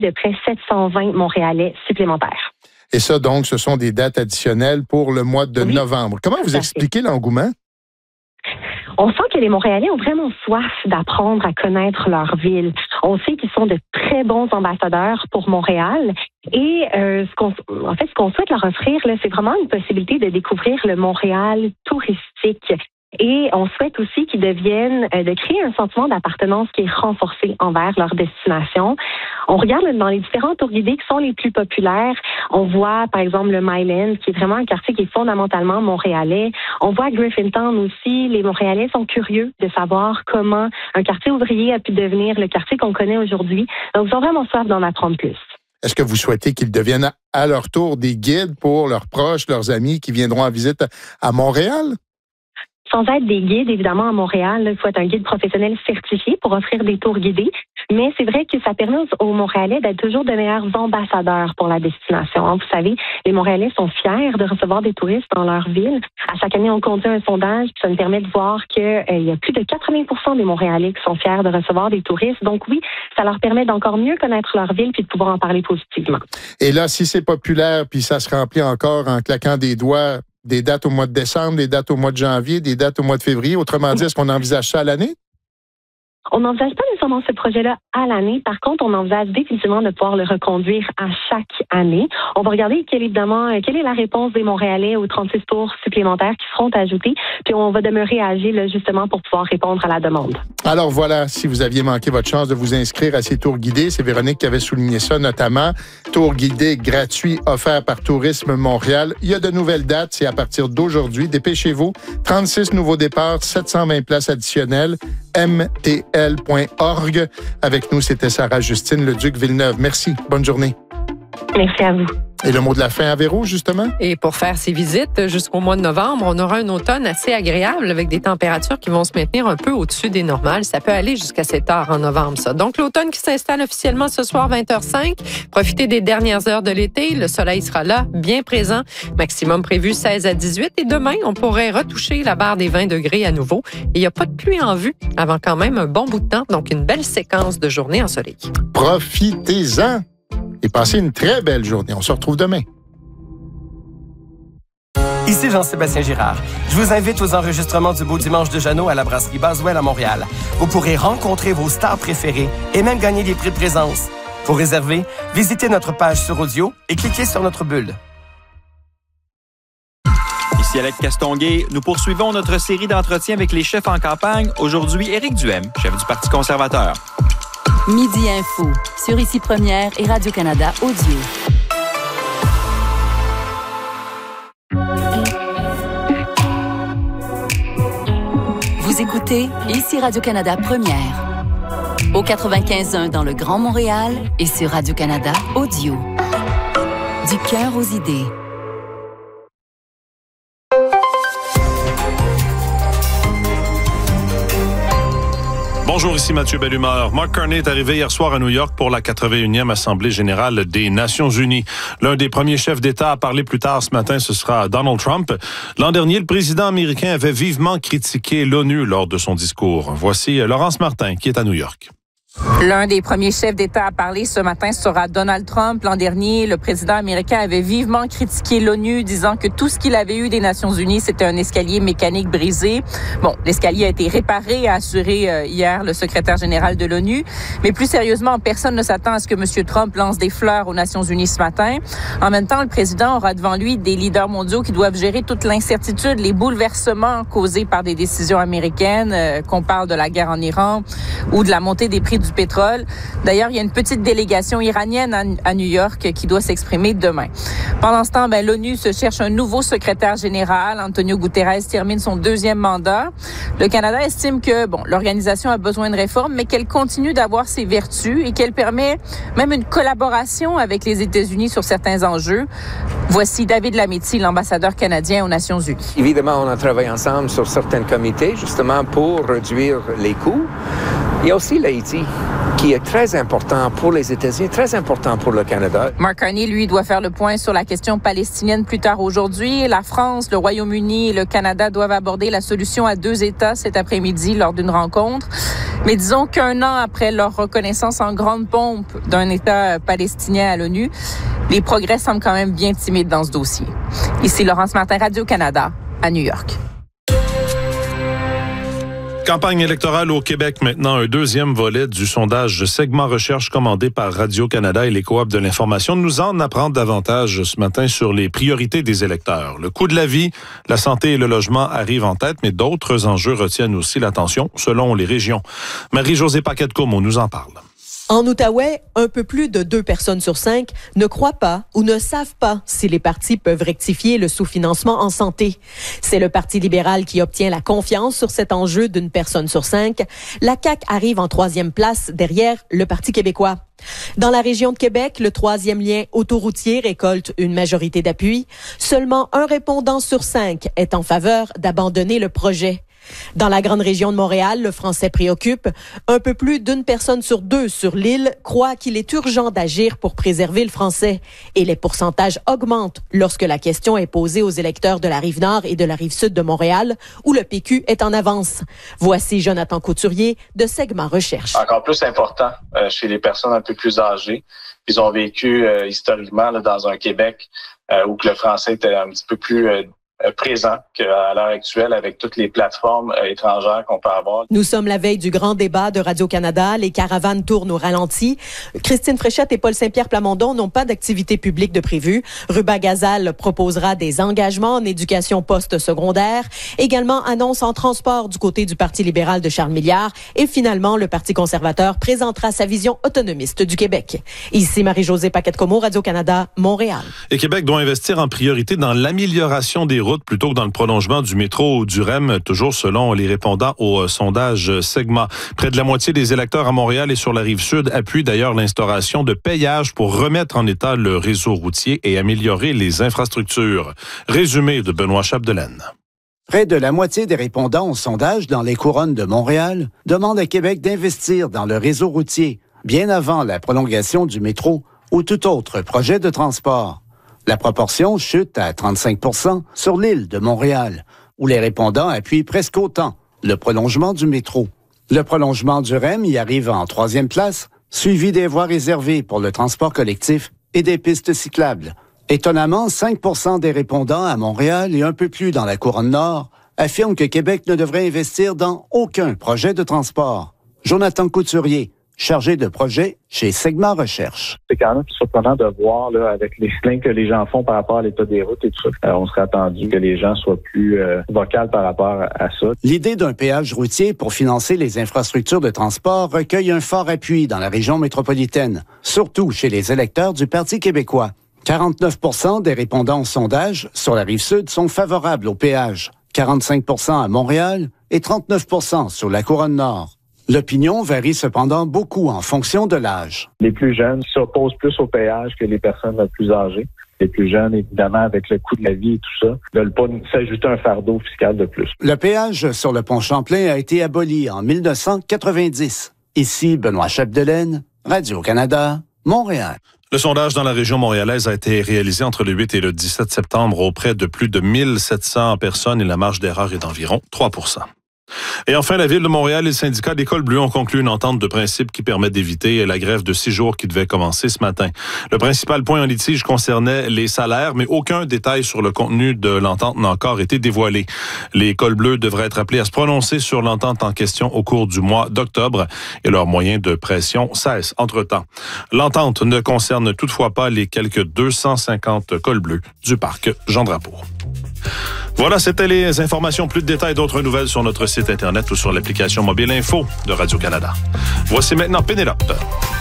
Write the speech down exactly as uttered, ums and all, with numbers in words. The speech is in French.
de près sept cent vingt Montréalais supplémentaires. Et ça, donc, ce sont des dates additionnelles pour le mois de oui, novembre. Comment vous expliquez l'engouement? On sent que les Montréalais ont vraiment soif d'apprendre à connaître leur ville. On sait qu'ils sont de très bons ambassadeurs pour Montréal. Et euh, ce qu'on, en fait, ce qu'on souhaite leur offrir, là, c'est vraiment une possibilité de découvrir le Montréal touristique. Et on souhaite aussi qu'ils deviennent, euh, de créer un sentiment d'appartenance qui est renforcé envers leur destination. On regarde dans les différents tours guidés qui sont les plus populaires. On voit, par exemple, le Myland, qui est vraiment un quartier qui est fondamentalement montréalais. On voit Griffintown aussi. Les Montréalais sont curieux de savoir comment un quartier ouvrier a pu devenir le quartier qu'on connaît aujourd'hui. Donc, ils ont vraiment soif d'en apprendre plus. Est-ce que vous souhaitez qu'ils deviennent à leur tour des guides pour leurs proches, leurs amis qui viendront en visite à Montréal? Sans être des guides, évidemment, à Montréal, il faut être un guide professionnel certifié pour offrir des tours guidés. Mais c'est vrai que ça permet aux Montréalais d'être toujours de meilleurs ambassadeurs pour la destination. Vous savez, les Montréalais sont fiers de recevoir des touristes dans leur ville. À chaque année, on conduit un sondage, puis ça nous permet de voir qu'il euh, y a plus de quatre-vingts pour cent des Montréalais qui sont fiers de recevoir des touristes. Donc oui, ça leur permet d'encore mieux connaître leur ville puis de pouvoir en parler positivement. Et là, si c'est populaire, puis ça se remplit encore en claquant des doigts, des dates au mois de décembre, des dates au mois de janvier, des dates au mois de février. Autrement dit, est-ce qu'on envisage ça à l'année? On n'envisage pas nécessairement ce projet-là à l'année. Par contre, on envisage définitivement de pouvoir le reconduire à chaque année. On va regarder quelle, évidemment, quelle est la réponse des Montréalais aux trente-six tours supplémentaires qui seront ajoutés. Puis on va demeurer agile là, justement pour pouvoir répondre à la demande. Alors voilà, si vous aviez manqué votre chance de vous inscrire à ces tours guidés, c'est Véronique qui avait souligné ça notamment. Tours guidés gratuits offerts par Tourisme Montréal. Il y a de nouvelles dates, c'est à partir d'aujourd'hui. Dépêchez-vous. trente-six nouveaux départs, sept cent vingt places additionnelles. m t l point org. Avec nous, c'était Sarah-Justine Leduc-Villeneuve. Merci. Bonne journée. Merci à vous. Et le mot de la fin à Véro, justement? Et pour faire ces visites jusqu'au mois de novembre, on aura un automne assez agréable avec des températures qui vont se maintenir un peu au-dessus des normales. Ça peut aller jusqu'à sept heures en novembre, ça. Donc, l'automne qui s'installe officiellement ce soir, vingt heures zéro cinq. Profitez des dernières heures de l'été. Le soleil sera là, bien présent. Maximum prévu seize à dix-huit. Et demain, on pourrait retoucher la barre des vingt degrés à nouveau. Et il n'y a pas de pluie en vue avant quand même un bon bout de temps. Donc, une belle séquence de journées ensoleillées. Profitez-en! Et passez une très belle journée. On se retrouve demain. Ici Jean-Sébastien Girard. Je vous invite aux enregistrements du Beau Dimanche de Jeannot à la brasserie Baswell à Montréal. Vous pourrez rencontrer vos stars préférées et même gagner des prix de présence. Pour réserver, visitez notre page sur audio et cliquez sur notre bulle. Ici Alex Castonguay. Nous poursuivons notre série d'entretiens avec les chefs en campagne. Aujourd'hui, Éric Duhem, chef du Parti conservateur. Midi Info, sur Ici Première et Radio-Canada Audio. Vous écoutez Ici Radio-Canada Première. Au quatre-vingt-quinze point un dans le Grand Montréal et sur Radio-Canada Audio. Du cœur aux idées. Bonjour, ici Mathieu Bellumeur. Mark Carney est arrivé hier soir à New York pour la quatre-vingt-unième Assemblée générale des Nations unies. L'un des premiers chefs d'État à parler plus tard ce matin, ce sera Donald Trump. L'an dernier, le président américain avait vivement critiqué l'ONU lors de son discours. Voici Laurence Martin qui est à New York. L'un des premiers chefs d'État à parler ce matin sera Donald Trump. L'an dernier, le président américain avait vivement critiqué l'ONU, disant que tout ce qu'il avait eu des Nations unies, c'était un escalier mécanique brisé. Bon, l'escalier a été réparé, a assuré euh, hier le secrétaire général de l'ONU. Mais plus sérieusement, personne ne s'attend à ce que M. Trump lance des fleurs aux Nations unies ce matin. En même temps, le président aura devant lui des leaders mondiaux qui doivent gérer toute l'incertitude, les bouleversements causés par des décisions américaines, euh, qu'on parle de la guerre en Iran ou de la montée des prix du pétrole. D'ailleurs, il y a une petite délégation iranienne à, à New York qui doit s'exprimer demain. Pendant ce temps, ben, l'ONU se cherche un nouveau secrétaire général. Antonio Guterres termine son deuxième mandat. Le Canada estime que bon, l'organisation a besoin de réformes, mais qu'elle continue d'avoir ses vertus et qu'elle permet même une collaboration avec les États-Unis sur certains enjeux. Voici David Lametti, l'ambassadeur canadien aux Nations unies. Évidemment, on a travaillé ensemble sur certains comités, justement pour réduire les coûts. Il y a aussi l'Haïti, qui est très important pour les États-Unis, très important pour le Canada. Mark Carney, lui, doit faire le point sur la question palestinienne plus tard aujourd'hui. La France, le Royaume-Uni et le Canada doivent aborder la solution à deux États cet après-midi lors d'une rencontre. Mais disons qu'un an après leur reconnaissance en grande pompe d'un État palestinien à l'ONU, les progrès semblent quand même bien timides dans ce dossier. Ici Laurence Martin, Radio-Canada, à New York. Campagne électorale au Québec maintenant, un deuxième volet du sondage Segment Recherche commandé par Radio-Canada et les Coop de l'information nous en apprend davantage ce matin sur les priorités des électeurs. Le coût de la vie, la santé et le logement arrivent en tête, mais d'autres enjeux retiennent aussi l'attention selon les régions. Marie-Josée Paquette-Comeau nous en parle. En Outaouais, un peu plus de deux personnes sur cinq ne croient pas ou ne savent pas si les partis peuvent rectifier le sous-financement en santé. C'est le Parti libéral qui obtient la confiance sur cet enjeu d'une personne sur cinq. La C A Q arrive en troisième place derrière le Parti québécois. Dans la région de Québec, le troisième lien autoroutier récolte une majorité d'appui. Seulement un répondant sur cinq est en faveur d'abandonner le projet. Dans la grande région de Montréal, le français préoccupe. Un peu plus d'une personne sur deux sur l'île croit qu'il est urgent d'agir pour préserver le français. Et les pourcentages augmentent lorsque la question est posée aux électeurs de la Rive-Nord et de la Rive-Sud de Montréal, où le P Q est en avance. Voici Jonathan Couturier de Segment Recherche. Encore plus important euh, chez les personnes un peu plus âgées. Ils ont vécu euh, historiquement là, dans un Québec euh, où que le français était un petit peu plus... Euh, présent qu'à l'heure actuelle avec toutes les plateformes étrangères qu'on peut avoir. Nous sommes la veille du grand débat de Radio-Canada. Les caravanes tournent au ralenti. Christine Fréchette et Paul Saint-Pierre Plamondon n'ont pas d'activité publique de prévu. Ruba Gazal proposera des engagements en éducation post-secondaire. Également, annonce en transport du côté du Parti libéral de Charles Milliard. Et finalement, le Parti conservateur présentera sa vision autonomiste du Québec. Ici Marie-Josée Paquette-Comeau, Radio-Canada, Montréal. Et Québec doit investir en priorité dans l'amélioration des routes plutôt que dans le prolongement du métro ou du R E M, toujours selon les répondants au sondage Segment. Près de la moitié des électeurs à Montréal et sur la Rive-Sud appuient d'ailleurs l'instauration de péages pour remettre en état le réseau routier et améliorer les infrastructures. Résumé de Benoît Chapdelaine. Près de la moitié des répondants au sondage dans les couronnes de Montréal demandent à Québec d'investir dans le réseau routier, bien avant la prolongation du métro ou tout autre projet de transport. La proportion chute à trente-cinq pour cent sur l'île de Montréal, où les répondants appuient presque autant le prolongement du métro. Le prolongement du R E M y arrive en troisième place, suivi des voies réservées pour le transport collectif et des pistes cyclables. Étonnamment, cinq pour cent des répondants à Montréal et un peu plus dans la couronne nord affirment que Québec ne devrait investir dans aucun projet de transport. Jonathan Couturier, chargé de projet chez Segment Recherche. C'est quand même surprenant de voir, là, avec les plaintes que les gens font par rapport à l'état des routes et tout ça. Euh, on serait attendu que les gens soient plus euh, vocaux par rapport à ça. L'idée d'un péage routier pour financer les infrastructures de transport recueille un fort appui dans la région métropolitaine, surtout chez les électeurs du Parti québécois. quarante-neuf pour cent des répondants au sondage sur la Rive-Sud sont favorables au péage, quarante-cinq pour cent à Montréal et trente-neuf pour cent sur la couronne nord. L'opinion varie cependant beaucoup en fonction de l'âge. Les plus jeunes s'opposent plus au péage que les personnes les plus âgées. Les plus jeunes, évidemment, avec le coût de la vie et tout ça, ne veulent pas s'ajouter un fardeau fiscal de plus. Le péage sur le pont Champlain a été aboli en mille neuf cent quatre-vingt-dix. Ici, Benoît Chapdelaine, Radio-Canada, Montréal. Le sondage dans la région montréalaise a été réalisé entre le huit et le dix-sept septembre auprès de plus de mille sept cents personnes et la marge d'erreur est d'environ trois pour cent. Et enfin, la Ville de Montréal et le syndicat des cols bleus ont conclu une entente de principe qui permet d'éviter la grève de six jours qui devait commencer ce matin. Le principal point en litige concernait les salaires, mais aucun détail sur le contenu de l'entente n'a encore été dévoilé. Les cols bleus devraient être appelés à se prononcer sur l'entente en question au cours du mois d'octobre et leurs moyens de pression cessent entre-temps. L'entente ne concerne toutefois pas les quelques deux cent cinquante cols bleus du parc Jean-Drapeau. Voilà, c'était les informations. Plus de détails et d'autres nouvelles sur notre site Internet ou sur l'application mobile Info de Radio-Canada. Voici maintenant Pénélope.